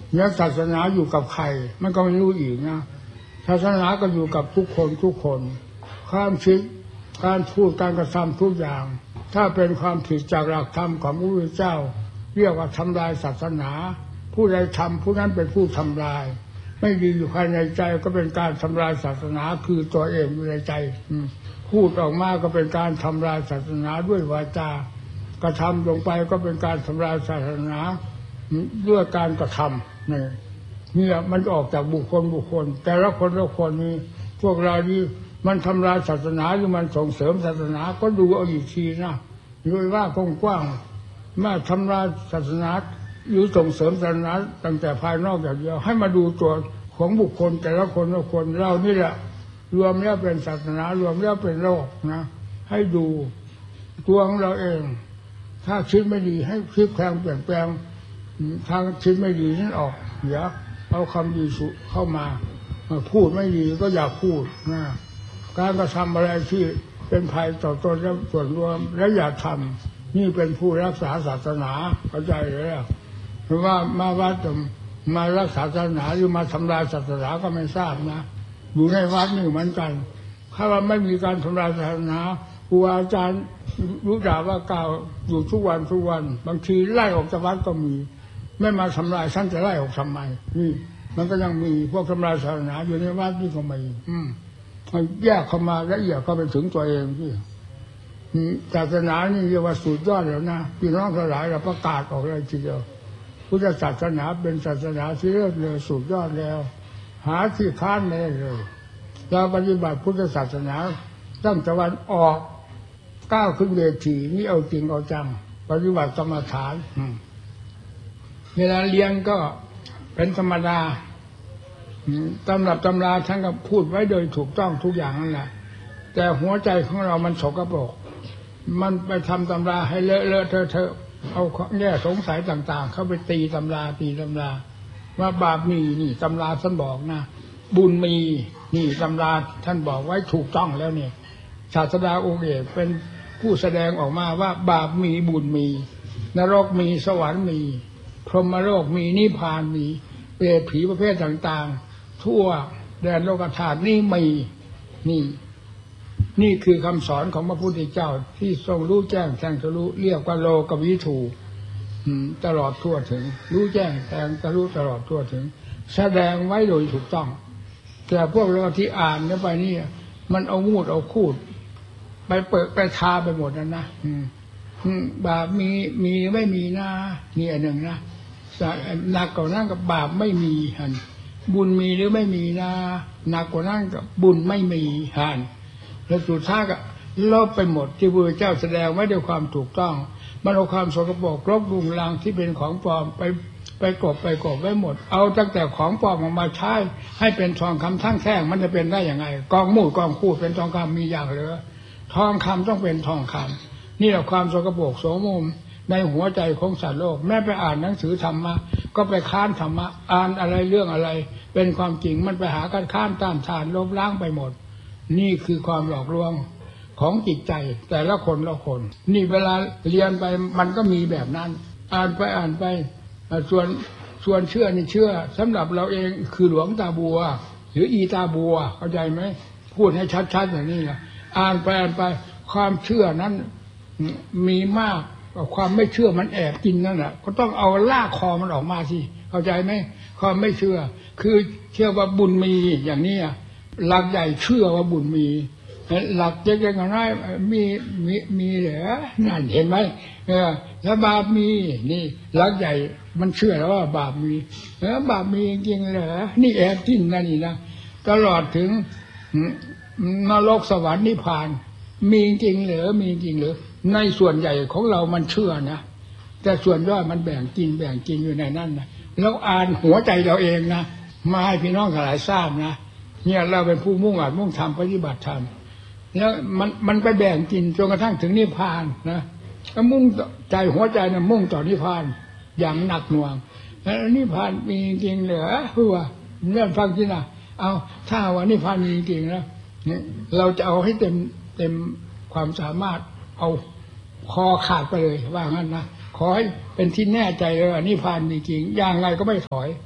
เนี่ยศาสนาอยู่กับใครมันก็ไม่รู้อีกนะศาสนาก็อยู่กับทุกคนความคิดการพูดการกระทำทุกอย่างถ้าเป็นความผิดจากหลักธรรมของพระพุทธเจ้าเรียกว่าทำลายศาสนาผู้ใดทำผู้นั้นเป็นผู้ทำลายไม่ดีอยู่ภายในใจก็เป็นการทำลายศาสนาคือตัวเองอยู่ในใจพูดออกมาก็เป็นการทำลายศาสนาด้วยวาจากระทำลงไปก็เป็นการทำลายศาสนาด้วยการกระทำเนี่ยมันออกจากบุคคลแต่ละคนนี้พวกเรานี่มันทำลายศาสนาหรือมันส่งเสริมศาสนาก็ดูเอาอีกทีนะโดยว่ากว้างๆมาทำลายศาสนาหรือส่งเสริมศาสนาตั้งแต่ภายนอกอย่างเดียวให้มาดูตัวของบุคคลแต่ละคนเรานี่แหละรวมแล้วเป็นศาสนารวมแล้วเป็นโลกนะให้ดูตัวของเราเองถ้าคิดไม่ดีให้คิดแปลงเปลี่ยนแปลงทางคิดไม่ดีนั่นออกอย่าเอาคำดีสุเข้ามาพูดไม่ดีก็อย่าพูดนะการกระทำอะไรที่เป็นภัยต่อตนและส่วนรวมและอย่าทำนี่เป็นผู้รักษาศาสนาเข้าใจเลยหรือว่ามาวัดมารักษาศาสนาหรือมาทำลายศาสนาก็ไม่ทราบนะอยู่ในวัดนี่เหมือนกันถ้าว่าไม่มีการทำลายศาสนาครูอาจารย์รู้ด่าว่ากล่าวอยู่ทุกวันบางทีไล่ออกจากวัดก็มีไม่มาทำลายท่านจะไล่ออกทำไมนี่มันก็ยังมีพวกทำลายศาสนาอยู่ในวัดนี่ก็มีแยกเข้ามาละเอียดเข้าไปถึงตัวเองที่ศาสนานี่เรียกว่าสุดยอดแล้วนะพี่น้องทั้งหลายเราประกาศออกเลยทีเดียวพุทธศาสนาเป็นศาสนาที่เลิศเลอสุดยอดแล้วหาที่ค้านไม่ได้เลยเราปฏิบัติพุทธศาสนาตั้งแต่วันออกก้าวขึ้นเวทีนี่เอาจริงเอาจังปฏิบัติกรรมฐานเวลาเรียนก็เป็นธรรมดาตำรับตำราท่านก็พูดไว้โดยถูกต้องทุกอย่างนั่นแหละแต่หัวใจของเรามันสกปรกมันไปทำตำราให้เลอะเทอะเอาแง่สงสัยต่างๆเข้าไปตีตำราว่าบาปมีนี่ตำราท่านบอกนะบุญมีนี่ตำราท่านบอกไว้ถูกต้องแล้วเนี่ยศาสดาองค์เอกเป็นผู้แสดงออกมาว่าบาปมีบุญมีนรกมีสวรรค์มีพรหมโลกมีนิพพานมีเปรตผีประเภทต่างๆทั่วแดนโลกธาตุนี่มีนี่คือคำสอนของพระพุทธเจ้าที่ทรงรู้แจ้งแทงทะลุเรียกว่าโลกวิถูตลอดทั่วถึงรู้แจ้งแทงทะลุตลอดทั่วถึงแสดงไว้โดยถูกต้องแต่พวกเราที่อ่านเนี่ยไปนี่มันเอามูดเอาคูดไปเปิดไปทาไปหมดนั่นนะบาปมีไม่มีนะนี่อันหนึ่งนะหนักกว่านั้นกับบาปไม่มีหันบุญมีหรือไม่มีนะหนักกว่านั้นกับบุญไม่มีหันแล้วสุดท้ายก็ลบไปหมดที่พระเจ้าแสดงไว้ด้วยความถูกต้องมันเอาความสกปรกรบรุงรังที่เป็นของปลอมไปกบไว้หมดเอาตั้งแต่ของปลอมออกมาใช้ให้เป็นทองคำทั้งแท่งมันจะเป็นได้อย่างไรกองมูดกองคูดเป็นทองคำมีอย่างเหลือทองคำต้องเป็นทองคำนี่แหละความสกปรกโสมมในหัวใจของสัตว์โลกแม้ไปอ่านหนังสือธรรมะก็ไปค้านธรรมะอ่านอะไรเรื่องอะไรเป็นความจริงมันไปหาการค้านต้านทานลบล้างไปหมดนี่คือความหลอกลวงของจิตใจแต่ละคนนี่เวลาเรียนไปมันก็มีแบบนั้นอ่านไปส่วนเชื่อนี่เชื่อสำหรับเราเองคือหลวงตาบัวหรืออีตาบัวเข้าใจไหมพูดให้ชัดๆอย่างนี้แหละอ่านไปความเชื่อนั้นมีมากความไม่เชื่อมันแอบกินนั่นแหละก็ต้องเอาลากคอมันออกมาสิเข้าใจไหมความไม่เชื่อคือเชื่อว่าบุญมีอย่างนี้หลักใหญ่เชื่อว่าบุญมีหลักเล็กๆน้อยๆมีเหรอนั่นเห็นไหมถ้าบาปมีนี่หลักใหญ่มันเชื่อแล้วว่าบาปมีบาปมีจริงๆเหรอนี่แอบทิ้งนั่นนี่นะตลอดถึงนรกสวรรค์นิพพานมีจริงเหรอในส่วนใหญ่ของเรามันเชื่อนะแต่ส่วนย่อยมันแบ่งกินอยู่ในนั้นนะแล้วอ่านหัวใจเราเองนะมาให้พี่น้องหลายทราบนะเนี่ยเราเป็นผู้มุ่งทำปฏิบัติธรรมแล้วมันไปแบ่งกินจนกระทั่งถึงนิพพานนะก็มุ่งใจหัวใจนะมุ่งต่อนิพพานอย่างหนักหน่วงแล้วนิพพานมีจริงเหรอคือว่าเรื่องฟังที่นะเอาถ้าว่านิพพานมีจริงนะเราจะเอาให้เต็มความสามารถเอาคอขาดไปเลยว่างั้นนะขอให้เป็นที่แน่ใจเลยว่านิพพานมีจริงอย่างไรก็ไม่ถอย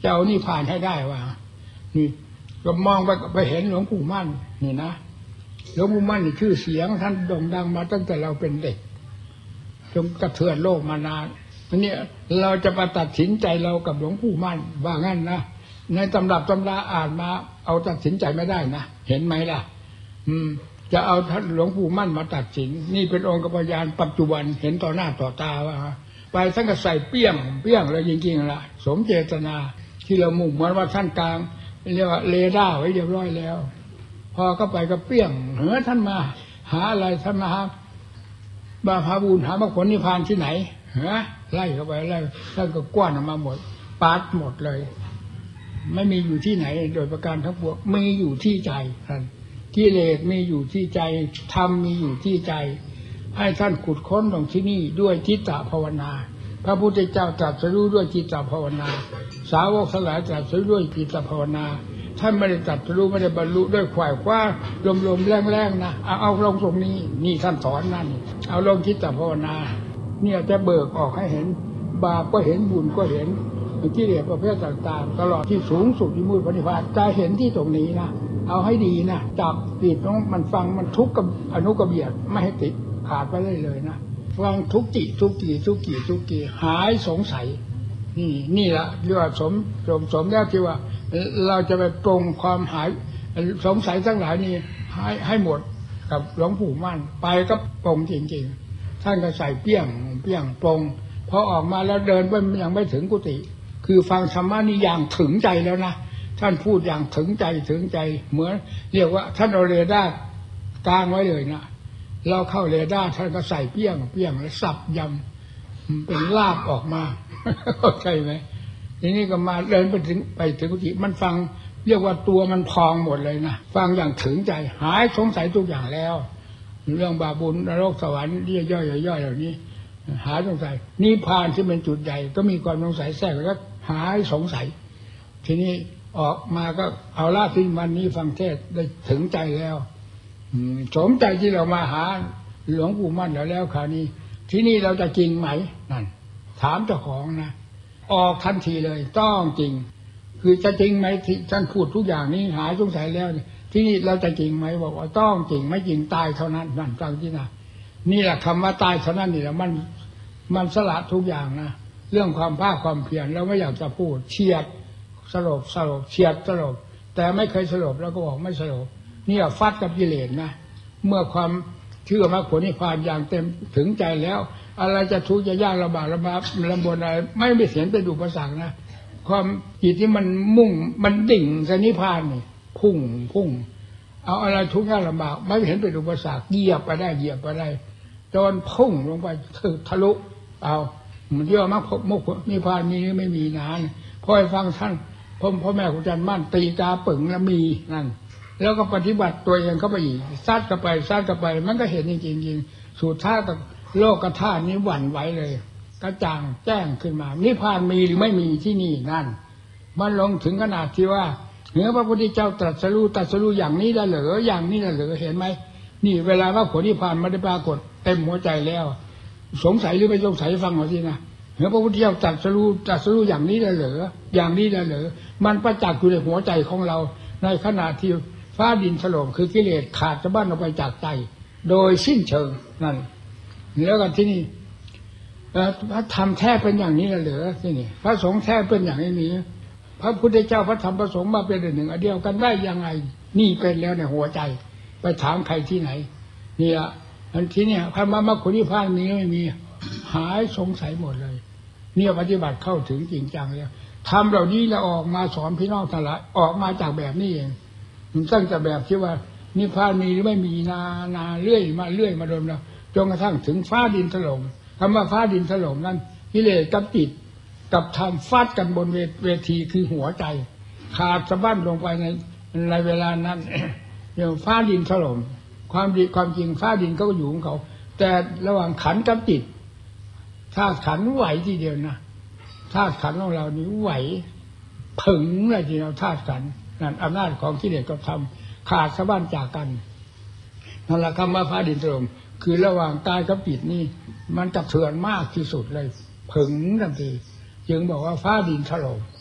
จะเอานิพพานให้ได้ว่านี่ก็มองไปเห็นหลวงปู่มั่นนี่นะหลวงปู่มั่นนี่ชื่อเสียงท่านโด่งดังมาตั้งแต่เราเป็นเด็กจนกระเทือนโลกมานานนี่เราจะมาตัดสินใจเรากับหลวงปู่มั่นว่างั้นนะในตำรับตำราอ่านมาเอาตัดสินใจไม่ได้นะเห็นไหมล่ะจะเอาท่านหลวงปู่มั่นมาตัดสินนี่เป็นองค์พยานปัจจุบันเห็นต่อหน้าต่อตาว่าไปท่านก็ใส่เปี้ยงเลยจริงๆละสมเจตนาที่เรามุ่งหวังว่าท่านกลางเรียกว่าเรดาร์ไว้เรียบร้อยแล้วพอก็ไปก็เปี้ยงท่านมาหาอะไรท่านมาหาบุญหามรรคผลนิพพานที่ไหนไล่เข้าไปไล่ท่านก็กว้านออกมาหมดปาดหมดเลยไม่มีอยู่ที่ไหนโดยประการทั้งปวงมีอยู่ที่ใจท่านกิเลสมีอยู่ที่ใจธรรมมีอยู่ที่ใจให้ท่านขุดค้นตรงที่นี่ด้วยจิตตภาวนาพระพุทธเจ้าตรัสรู้ด้วยจิตตภาวนาสาวกทั้งหลายตรัสรู้ด้วยจิตตภาวนาท่านไม่ได้ตรัสรู้ไม่ได้บรรลุด้วยขวายคว้าลมๆแรงๆนะเอาลงตรงนี้นี่ท่านสอนนั่นเอาลงจิตตภาวนาเนี่ยจะเบิกออกให้เห็นบาปก็เห็นบุญก็เห็นกิเลสประเภทต่างๆตลอดที่สูงสุดที่มืดพระนิพพานจะเห็นที่ตรงนี้นะเอาให้ดีนะจับติดต้องมันฟังมันทุกข์กับอนุกเบียดไม่ให้ติดขาดไปเลยนะฟังทุกกี่หายสงสัยนี่ละเรียกว่าสมแล้วที่ว่าเราจะไปปรงความหายสงสัยทั้งหลายนี่ให้หมดกับหลวงปู่มั่นไปก็ปรงจริงๆท่านก็ใส่เปี้ยงปรงพอออกมาแล้วเดินไปยังไม่ถึงกุฏิคือฟังธรรมะนี่อย่างถึงใจแล้วนะท่านพูดอย่างถึงใจเหมือนเรียกว่าท่านเอาเรดาร์กลางไว้เลยนะเราเข้าเรดาร์ท่านก็ใส่เปี้ยงแล้วสับยำเป็นลาบออกมาเข้าใจไหมทีนี้ก็มาเดินไปถึงกุฏิมันฟังเรียกว่าตัวมันพองหมดเลยนะฟังอย่างถึงใจหายสงสัยทุกอย่างแล้วเรื่องบาปบุญนรกสวรรค์ย่อยเหล่านี้หายสงสัยนิพพานที่เป็นจุดใหญ่ก็มีความสงสัยแทรกแล้วหายสงสัยทีนี้ออกมาก็เอาละที่วันนี้ฟังเทศได้ถึงใจแล้วสมใจที่เรามาหาหลวงปู่มั่นแล้วคราวนี้ที่นี่เราจะจริงไหมนั่นถามเจ้าของนะออกทันทีเลยต้องจริงคือจะจริงไหมที่ท่านพูดทุกอย่างนี้หายสงสัยแล้วที่นี่เราจะจริงไหมบอกว่าต้องจริงไม่จริงตายเท่านั้นนั่นฟังที่นะนี่แหละคำว่าตายเท่านั้นนี่แหละมันสละทุกอย่างนะเรื่องความภาคความเพียรแล้วไม่อยากจะพูดเฉียดสลบเฉียดสลบแต่ไม่เคยสลบแล้วก็บอกไม่สลบนี่ฟัดกับกิเลสนะเมื่อความเชื่อมรรคผลนิพพานอย่างเต็มถึงใจแล้วอะไรจะทุกข์จะยากลำบากลำบนอะไรไม่เสียนเป็นอุปสรรคนะความจิตที่มันมุ่งมันดิ่งสนิพพานนี่พุ่งเอาอะไรทุกข์ยากลำบากไม่เห็นเป็นอุปสรรคเหยียบไปได้จนพุ่งลงไปทะลุเอามันเชื่อมรรคผลนิพพานมีหรือไม่มีนานพอให้ฟังท่านพ่อแม่ครูอาจารย์มั่นตีกาปึ่งแล้วมีนั่นแล้วก็ปฏิบัติตัวเองเข้าไปอีกซัดกันไปมันก็เห็นจริงสุดท้ายกับโลกธาตุนี้หวั่นไหวเลยกระจ่างแจ้งขึ้นมานิพพานมีหรือไม่มีที่นี่นั่นมันลงถึงขนาดที่ว่าเหนือพระพุทธเจ้าตรัสรู้อย่างนี้ได้เหรออย่างนี้ได้เหรอเห็นไหมนี่เวลาว่าผลนิพพานไม่ได้ปรากฏเต็มหัวใจแล้วสงสัยหรือไม่สงสัยฟังเอาสินะเหนือพระพุทธเจ้าตรัสรู้อย่างนี้ได้เหรออย่างนี้ได้เหรอมันประจักษ์อยู่ในหัวใจของเราในขณะที่ฟ้าดินถล่มคือกิเลสขาดสะบั้นออกไปจากใจโดยสิ้นเชิงนั่นแล้วกันที่นี่พระธรรมแท้เป็นอย่างนี้เหรอที่นี่พระสงฆ์แท้เป็นอย่างนี้พระพุทธเจ้าพระธรรมพระสงฆ์มาเป็นหนึ่งอันเดียวกันได้ยังไงนี่เป็นแล้วในหัวใจไปถามใครที่ไหนนี่ละอันที่นี่พระมรรคผลนิพพานมีไม่มีหายสงสัยหมดเลยเนี่ยปฏิบัติเข้าถึงจริงจังแล้วทำเหล่านี้แล้วออกมาสอนพี่น้องทั้งหลายออกมาจากแบบนี้เองมันตั้งแต่แบบที่ว่านิพพานมีหรือไม่มีนาเรื่อยมาโดนเราจนกระทั่งถึงฟ้าดินถล่มคำว่าฟ้าดินถล่มนั้นกิเลสกับจิตกับธรรมฟาดกันบนเวทีคือหัวใจขาดสะบั้นลงไปในเวลานั้นอย่างฟ้าดินถล่มความจริงฟ้าดินก็อยู่ของเขาแต่ระหว่างขันกับจิตธาตุขันไหวทีเดียวนะธาตุขันของเรานี่ไหวผึ่งเลยทีเดียวธาตุขันนั่นอำนาจของกิเลสกับธรรมขาดสะบั้นจากกันนั่นแหละคำว่าฟ้าดินถล่มคือระหว่างกายกับจิตนี่มันกระเทือนมากที่สุดเลยผึ่งทันทีจึงบอกว่าฟ้าดินถล่ม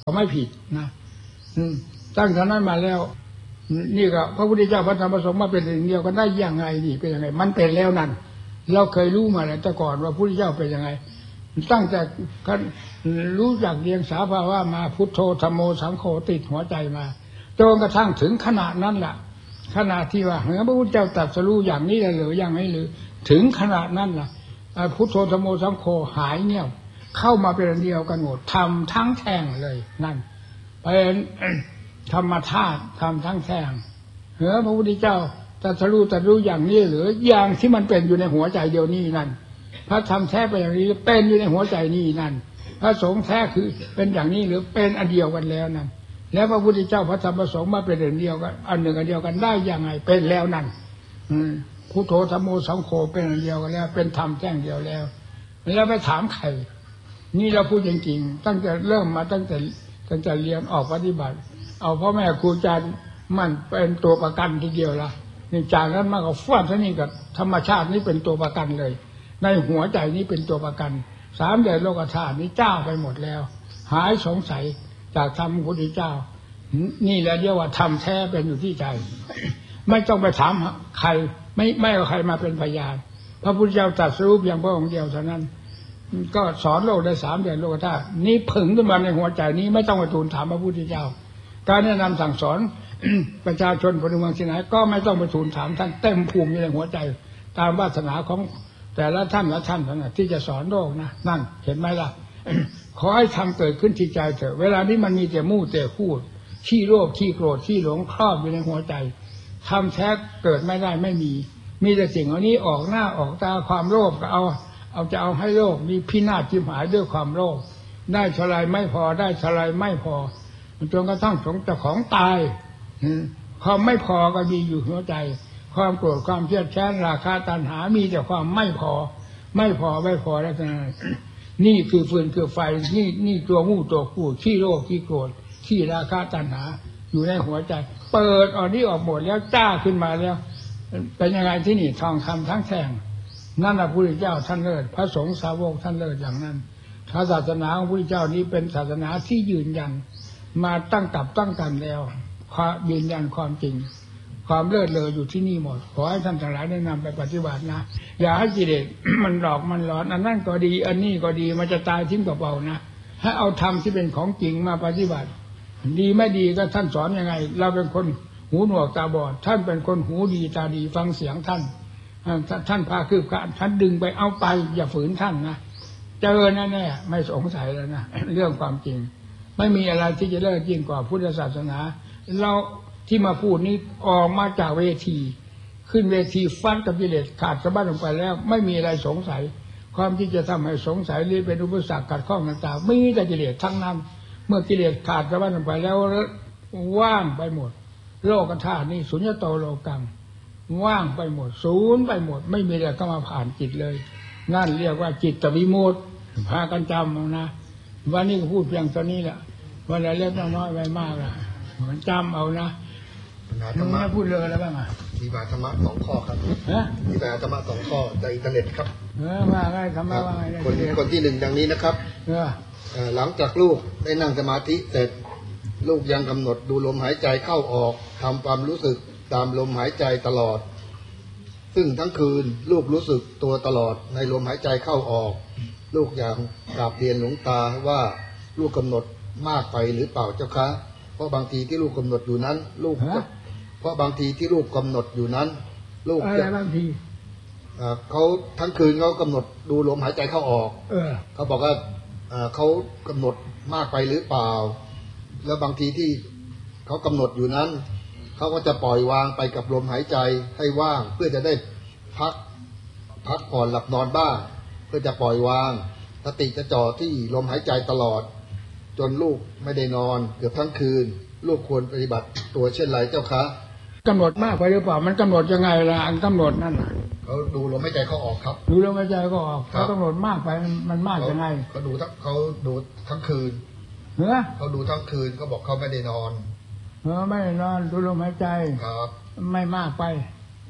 ก็ไม่ผิดนะตั้งแต่นั้นมาแล้วนี่ก็พระพุทธเจ้าพระธรรมพระสงฆ์มาเป็นอย่างเดียวกันได้ยังไงนี่เป็นยังไงมันเป็นแล้วนั่นเราเคยรู้มาแล้วแต่ก่อนว่าพระพุทธเจ้าเป็นยังไงตั้งแต่รู้จักเรียงสาภาวะมาพุทโธธัมโมสังโฆติดหัวใจมาจนกระทั่งถึงขนาดนั้นล่ะขนาดที่ว่าพระพุทธเจ้าตรัสรู้อย่างนี้เลยหรือยังไม่หรือถึงขนาดนั้นล่ะพุทโธธัมโมสังโฆหายเงียบเข้ามาเป็นอันเดียวกันหมดทำทั้งแท่งเลยนั่นเป็นธรรมธาตุทำทั้งแท่งพระพุทธเจ้าตรัสรู้อย่างนี้หรืออย่างที่มันเป็นอยู่ในหัวใจเดียวนี้นั่นพระธรรมแท้เป็นอย่างนี้เป็นอยู่ในหัวใจนี้นั่นพระสงฆ์แท้คือเป็นอย่างนี้หรือเป็นอันเดียวกันแล้วนั่นแล้วพระพุทธเจ้าพระธรรมพระสงฆ์มาเป็นอันเดียวกันอันหนึ่งอันเดียวกันได้ยังไงเป็นแล้วนั่นพุทโธธัมโมสังโฆเป็นอันเดียวกันแล้วเป็นธรรมแท่งเดียวแล้วไปถามใครนี่เราพูดจริงๆตั้งแต่เริ่มมาตั้งแต่เรียนออกปฏิบัติเอาพ่อแม่ครูอาจารย์มันเป็นตัวประกันทีเดียวละนี่จากนั้นมาก็ฟาดซะนี่กับธรรมชาตินี้เป็นตัวประกันเลยในหัวใจนี้เป็นตัวประกันสามแดนโลกธาตุนี้เจ้าไปหมดแล้วหายสงสัยจากธรรมพระพุทธเจ้านี่แหละเรียกว่าธรรมแท้เป็นอยู่ที่ใจไม่ต้องไปถามใครไม่เอาใครมาเป็นพยานพระพุทธเจ้าตรัสรู้เพียงพระองค์เดียวเท่านั้นก็สอนโลกได้สามแดนโลกธาตุนี้ผึ่งขึ้นมาในหัวใจนี้ไม่ต้องไปทูลถามพระพุทธเจ้าการแนะนำสั่งสอนประชาชนพลเมืองที่ไหนก็ไม่ต้องไปทูลถามท่านเต็มภูมิในหัวใจตามวาสนาของแต่ละท่านที่จะสอนโลกนะนั่นเห็นไหมล่ะ ขอให้ทำเกิดขึ้นที่ใจเถอะเวลานี้มันมีแต่มู่แต่พูดขี้โลภขี้โกรธขี้หลงครอบอยู่ในหัวใจทำแท้เกิดไม่ได้ไม่มีแต่สิ่งเหล่านี้ออกหน้าออกตาความโลภก็เอาจะเอาให้โลกมีพินาศทิมหายด้วยความโลภได้เท่าไรไม่พอได้เท่าไรไม่พอจนกระทั่งสงเจ้าของตายความไม่พอก็มีอยู่หัวใจความโกรธความเครียดแค้นราคะตัณหามีแต่ความไม่พอแล้วนี่คือฟืนคือไฟนี่ตัวมู่ตัวคู่ขี้โลภขี้โกรธขี้ราคะตัณหาอยู่ในหัวใจเปิดออกนี้ออกหมดแล้วจ้าขึ้นมาแล้วเป็นยังไงที่นี่ทองคำทั้งแท่งนั่นแหละพระพุทธเจ้าท่านเลิศพระสงฆ์สาวกท่านเลิศอย่างนั้นศาสนาของพระพุทธเจ้านี้เป็นศาสนาที่ยืนยันมาตั้งกับตั้งกันแล้วยืนยันความจริงความเลิศเลออยู่ที่นี่หมดขอให้ท่านทั้งหลายได้นำไปปฏิบัตินะอย่าให้กิเลส มันหลอกมันหลอนอันนั้นก็ดีอันนี้ก็ดีมันจะตายทิ้งเปล่าๆนะให้เอาธรรมที่เป็นของจริงมาปฏิบัติดีไม่ดีก็ท่านสอนยังไงเราเป็นคนหูหนวกตาบอดท่านเป็นคนหูดีตาดีฟังเสียงท่านพาคืบการท่านดึงไปเอาไปอย่าฝืนท่านนะเจอแน่ๆไม่สงสัยแล้วนะเรื่องความจริงไม่มีอะไรที่จะเลิศยิ่งกว่าพุทธศาสนาเราที่มาพูดนี้ออกมาจากเวทีขึ้นเวทีฟันกับกิเลสขาดสะบั้นลงไปแล้วไม่มีอะไรสงสัยความที่จะทำให้สงสัยหรือเป็นอุปสรรคขัดข้องต่างๆมีแต่กิเลสทั้งนั้นเมื่อกิเลสขาดสะบั้นลงไปแล้วว่างไปหมดโลกธาตุนี้สุญญโตโลกังว่างไปหมดศูนย์ไปหมดไม่มีอะไรเข้ามาผ่านจิตเลยนั่นเรียกว่าจิตวิมุตติพากันจำเอานะวันนี้ก็พูดเพียงตอนนี้แหละวันไหนเล็กน้อยไปมากละมันจำเอานะมึงไม่พูดเลยแล้วบ้างอ่ะมีบาธรรมะ2 ข้อครับมีบาธรรมะ2 ข้อในอินเทอร์เน็ตครับว่าไงธรรมะว่าไงคนที่1ดังนี้นะครับหลังจากลูกได้นั่งสมาธิเสร็จลูกยังกำหนดดูลมหายใจเข้าออกทำความรู้สึกตามลมหายใจตลอดซึ่งทั้งคืนลูกรู้สึกตัวตลอดในลมหายใจเข้าออกลูกอยากกราบเรียนหลวงตาว่าลูกกำหนดมากไปหรือเปล่าเจ้าคะเพราะบางทีที่ลูกกำหนดอยู่นั้นลูกเพราะบางทีที่ลูกกำหนดอยู่นั้นลูกจะบางทีเขาทั้งคืนเขากำหนดดูลมหายใจเข้าออกเขาบอกว่าเขากำหนดมากไปหรือเปล่าแล้วบางทีที่เขากำหนดอยู่นั้นเขาก็จะปล่อยวางไปกับลมหายใจให้ว่างเพื่อจะได้พักผ่อนหลับนอนบ้างเพื่อจะปล่อยวางสติจะจ่อที่ลมหายใจตลอดจนลูกไม่ได้นอนเกือบทั้งคืนลูกควรปฏิบัติตัวเช่นไรเจ้าคะกำหนดมากไปหรือเปล่ามันกำหนดยังไงล่ะอันกำหนดนั่นเขาดูลมหายใจเขาออกครับดูลมหายใจก็ออกเขากำหนดมากไปมันมากยังไงเขาดูทั้งคืนเขาดูทั้งคืนเขาบอกเขาไม่ได้นอนไม่ได้นอนดูลมหายใจครับไม่มากไป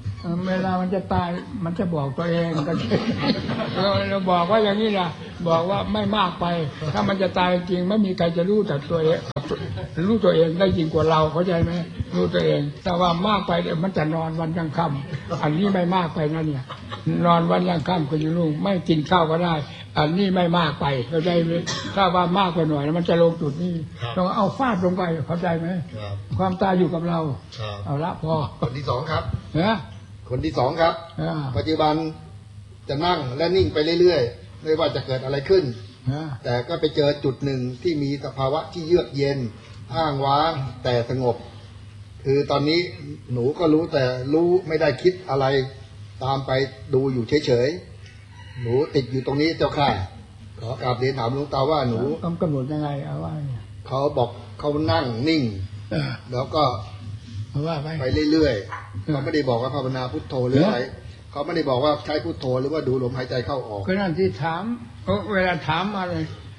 เวลามันจะตายมันจะบอกตัวเองก็เราบอกว่าอย่างนี้นะบอกว่าไม่มากไปถ้ามันจะตายจริงไม่มีใครจะรู้แต่ตัวเองรู้ตัวเองได้ยิ่งกว่าเราเข้าใจไหมรู้ตัวเองแต่ว่ามากไปเดี๋ยวมันจะนอนวันยังค่ำอันนี้ไม่มากไปนะเนี่ยนอนวันยังค่ำก็อยู่ลุ่งไม่กินข้าวก็ได้อันนี้ไม่มากไปเข้าใจไหมถ้าว่ามากไปหน่อยมันจะลงจุดนี้ต้องเอาฟาดลงไปเข้าใจไหมความตายอยู่กับเราเอาละพอคนที่สองครับนะคนที่สองครับปัจจุบันจะนั่งและนิ่งไปเรื่อยๆไม่ว่าจะเกิดอะไรขึ้นแต่ก็ไปเจอจุดหนึ่งที่มีสภาวะที่เยือกเย็นอ้างว้างแต่สงบคือตอนนี้หนูก็รู้แต่รู้ไม่ได้คิดอะไรตามไปดูอยู่เฉยๆหนูติดอยู่ตรงนี้เจ้าค่ะขอกราบเรียนถามหลวงตาว่าหนูกำหนดยังไงเอาว่าเขาบอกเขานั่งนิ่งแล้วก็ไปเรื่อยๆเขาไม่ได้บอกว่าภาวนาพุทโธหรืออะไรเขาไม่ได้บอกว่าใช้พุทโธหรือว่าดูลมหายใจเข้าออกก็นั่นที่ถามเวลาถามอะไร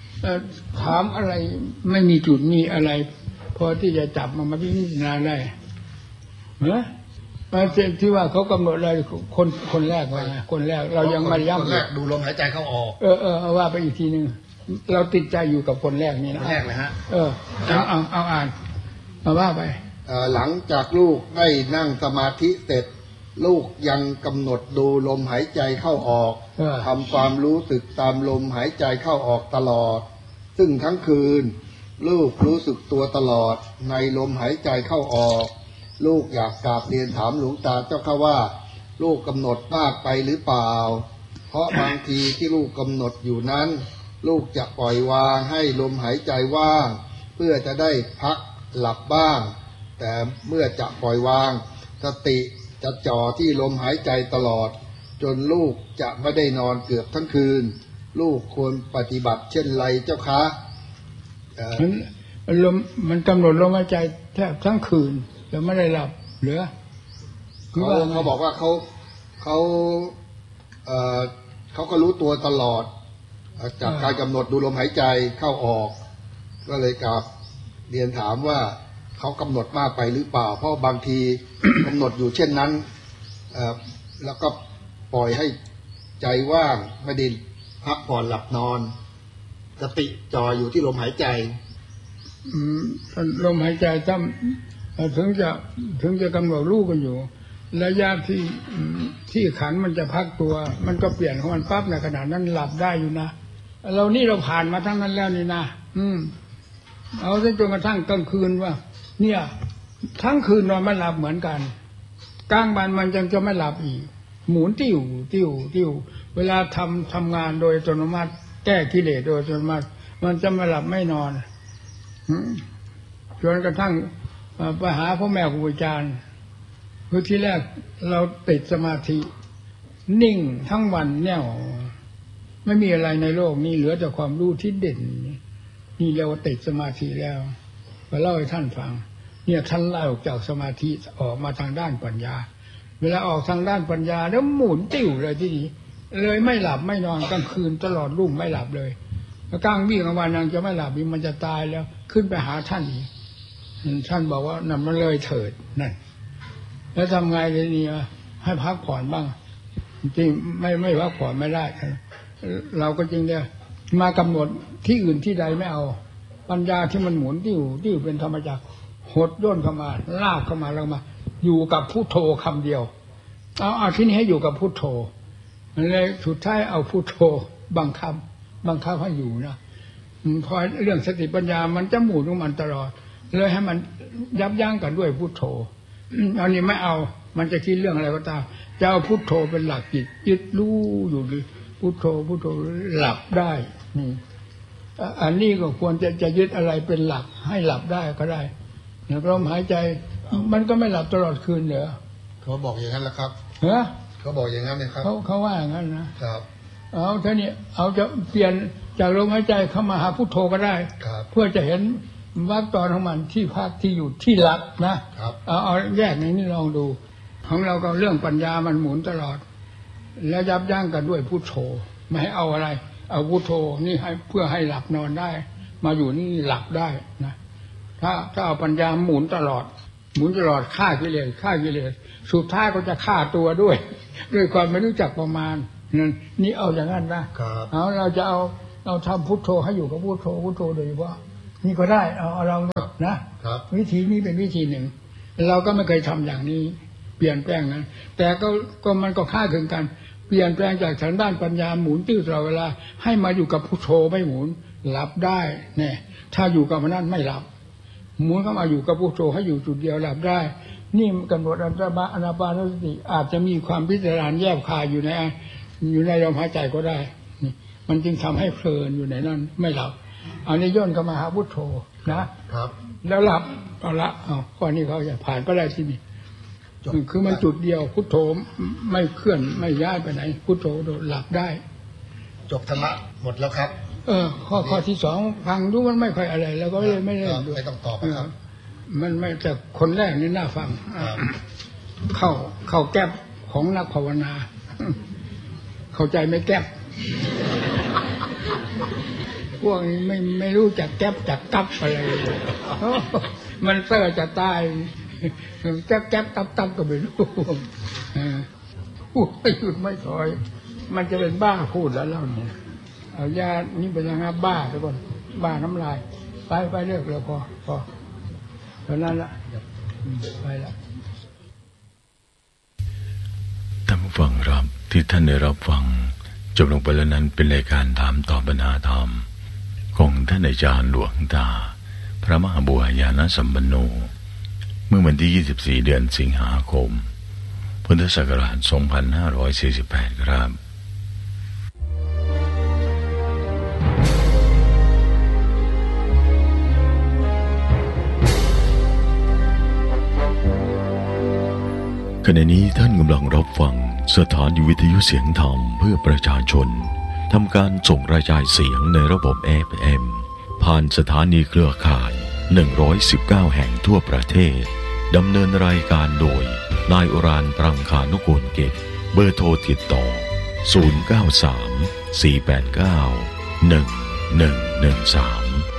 ไม่มีจุดมีอะไรพอที่จะจับมาพิจารณาได้เหรอมาที่ว่าเขากำหนดอะไรคนแรกว่าไงคนแรกเรายังไม่ย้ำคนแรกดูลมหายใจเข้าออกเอาว่าไปอีกทีนึงเราติดใจอยู่กับคนแรกนี่นะคนแรกเลยฮะเอาอ่านมาว่าไปหลังจากลูกได้นั่งสมาธิเสร็จลูกยังกำหนดดูลมหายใจเข้าออกทำความรู้สึกตามลมหายใจเข้าออกตลอดซึ่งทั้งคืนลูกรู้สึกตัวตลอดในลมหายใจเข้าออกลูกอยากกราบเรียนถามหลวงตาเจ้าค่ะว่าลูกกำหนดมากไปหรือเปล่าเพราะบางทีที่ลูกกำหนดอยู่นั้นลูกจะปล่อยวางให้ลมหายใจว่างเพื่อจะได้พักหลับบ้างแต่เมื่อจะปล่อยวางสติจะจ่อที่ลมหายใจตลอดจนลูกจะไม่ได้นอนเกือบทั้งคืนลูกควรปฏิบัติเช่นไรเจ้าคะลมมันกำหนดลมหายใจแทบทั้งคืนแต่ไม่ได้หลับเหลือเขาบอกว่าเขาก็รู้ตัวตลอดจากการกำหนดดูลมหายใจเข้าออกก็เลยกลับเรียนถามว่าเขากำหนดมากไปหรือเปล่าเพราะบางที กำหนดอยู่เช่นนั้นแล้วก็ปล่อยให้ใจว่างไม่ได้พักผ่อนหลับนอนสติจ่ออยู่ที่ลมหายใจลมหายใจถึงจะกำหนดรู้กันอยู่ระยะที่ขันมันจะพักตัวมันก็เปลี่ยนของมันปั๊บในขณะนั้นหลับได้อยู่นะเรานี่เราผ่านมาทั้งนั้นแล้วนี่นะเอาจนกระทั่งกลางคืนว่าเนี่ยทั้งคืนนอนไม่หลับเหมือนกันกลางวันมันยังจะไม่หลับอีกหมุนติ้วเวลาทำงานโดยอัตโนมัติแก้กิเลสโดยอัตโนมัติมันจะไม่หลับไม่นอนจนกระทั่งไปหาพ่อแม่ครูอาจารย์คือที่แรกเราติดสมาธินิ่งทั้งวันแน่วไม่มีอะไรในโลกนี้เหลือแต่ความรู้ที่เด่นนี่เรียกว่าติดสมาธิแล้วมาเล่าให้ท่านฟังเนี่ยท่านไล่ออกจากสมาธิออกมาทางด้านปัญญาเวลาออกทางด้านปัญญาแล้วหมุนติ้วเลยที่นี่เลยไม่หลับไม่นอนกลางคืนตลอดรุ่งไม่หลับเลยกลางวี่กลางวันยังจะไม่หลับมันจะตายแล้วขึ้นไปหาท่านอีกท่านบอกว่านั่นมันเลยเถิดนั่นแล้วทำไงเลยนี่ให้พักผ่อนบ้างจริงไม่พักผ่อนไม่ได้เราก็จริงเนี่ยมากำหนดที่อื่นที่ใดไม่เอาปัญญาที่มันหมุนติ้วเป็นธรรมจักรหดย่นเข้ามาลากเข้ามาแล้วมาอยู่กับพุทโธคำเดียวเอาที่นี้ให้อยู่กับพุทโธเลยสุดท้ายเอาพุทโธบังคับให้อยู่นะพอเรื่องสติปัญญามันจะหมุนของมันตลอดเลยให้มันยับยั้งกันด้วยพุทโธอันนี้ไม่เอามันจะคิดเรื่องอะไรก็ตามจะเอาพุทโธเป็นหลักจิตยึดรู้อยู่ดิพุทโธหลับได้อันนี้ก็ควรจะยึดอะไรเป็นหลักให้หลับได้ก็ได้ลมหายใจมันก็ไม่หลับตลอดคืนเหรอเขาบอกอย่างนั้นแหละครับเขาบอกอย่างนั้นเลยครับเขาว่าอย่างนั้นนะครับเอาเท่านี้เอาจะเปลี่ยนจากลมหายใจเข้ามาหาพุทโธก็ได้เพื่อจะเห็นวรรคตอนของมันที่พักที่อยู่ที่หลักนะเอาแยกในนี้ลองดูของเราก็เรื่องปัญญามันหมุนตลอดแล้วยับยั้งกันด้วยพุทโธไม่ให้เอาอะไรเอาพุทโธนี่ให้เพื่อให้หลับนอนได้มาอยู่นี่หลับได้นะถ้าเอาปัญญาหมุนตลอดหมุนตลอดฆ่ากิเลสสุดท้ายก็จะฆ่าตัวด้วยความไม่รู้จักประมาณนี่เอาอย่างนั้นนะเอาเราทำพุทโธให้อยู่กับพุทโธโดยว่านี่ก็ได้เอาเรานะวิธีนี้เป็นวิธีหนึ่งเราก็ไม่เคยทำอย่างนี้เปลี่ยนแปลงนะแต่ก็มันก็ค่าคลึงกันเปลี่ยนแปลงจากทางด้านปัญญาหมุนติ้วตลอดเวลาให้มาอยู่กับพุทโธไม่หมุนหลับได้เนี่ยถ้าอยู่กับมันนั้นไม่หลับหมุนเข้ามาอยู่กับพุทโธให้อยู่จุดเดียวหลับได้นี่กำหนดอนาปานสติอาจจะมีความพิจารณาแยบคายอยู่ในลมหายใจก็ได้นี่มันจึงทำให้เพลินอยู่ในนั้นไม่หลับเอานี้ย่นเข้ามาหาพุทโธนะครับแล้วหลับเอาละข้อนี้เขาจะผ่านก็ได้ที่นี่คือมันจุดเดียวพุทโธไม่เคลื่อนไม่ย้ายไปไหนพุทโธหลับได้จบธรรมะหมดแล้วครับข้อที่สองฟังดูมันไม่ค่อยอะไรแล้วก็ไม่ต้องตอบครับมันไม่แต่คนแรกนี่น่าฟังเข้าแก้บของนักภาวนาเข้าใจไหมแก้บพวกนี้ไม่รู้จักแก้บจักตับอะไรมันเสื่อจะตายแก้บตับก็ไม่รู้พูดไม่หยุดไม่ถอยมันจะเป็นบ้าพูดแล้วเล่าเนี่ยเอาญาตินี่เป็นยังไงบ้าทุกคนบ้าน้ำลายไปเลิกแล้วพอเท่านั้นละไปละท่านผู้ฟังครับที่ท่านได้รับฟังจบลงไปแล้วนั้นเป็นรายการถามตอบปัญหาธรรมของท่านอาจารย์หลวงตาพระมหาบัวญาณสัมปันโนเมื่อวันที่24เดือนสิงหาคมพุทธศักราช2548ครับขณะนี้ท่านกำลังรับฟังสถานีวิทยุเสียงธรรมเพื่อประชาชนทำการส่งกระจายเสียงในระบบ FM ผ่านสถานีเครือข่าย119แห่งทั่วประเทศดำเนินรายการโดยนายอุรานปรังคานุกูลเกตเบอร์โทรติดต่อ093 489 1113